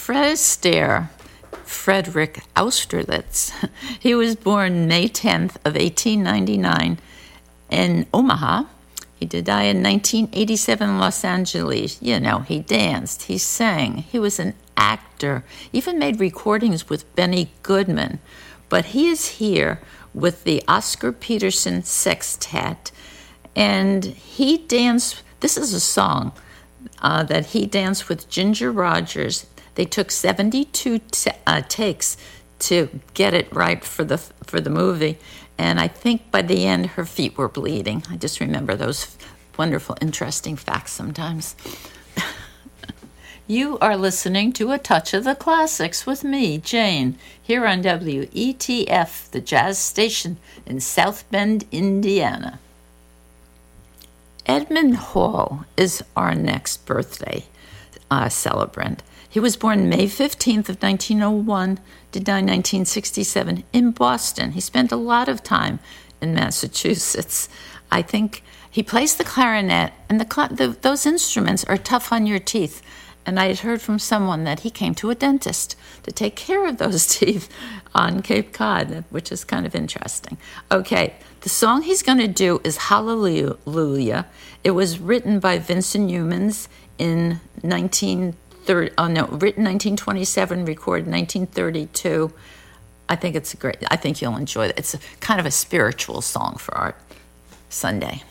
Fred Astaire, Frederick Austerlitz. He was born May 10th of 1899 in Omaha. He did die in 1987 in Los Angeles. You know, he danced, he sang, he was an actor, even made recordings with Benny Goodman. But he is here with the Oscar Peterson Sextet, and he danced. This is a song that he danced with Ginger Rogers. They took 72 takes to get it right for the movie, and I think by the end her feet were bleeding. I just remember those wonderful, interesting facts sometimes. You are listening to A Touch of the Classics with me, Jane, here on WETF, the jazz station in South Bend, Indiana. Edmund Hall is our next birthday celebrant. He was born May 15th of 1901, did die in 1967 in Boston. He spent a lot of time in Massachusetts. I think he plays the clarinet, and those instruments are tough on your teeth. And I had heard from someone that he came to a dentist to take care of those teeth on Cape Cod, which is kind of interesting. Okay, the song he's going to do is Hallelujah. It was written by Vincent Youmans in 1930. Oh no, written 1927, recorded 1932. I think it's I think you'll enjoy it. It's kind of a spiritual song for our Sunday.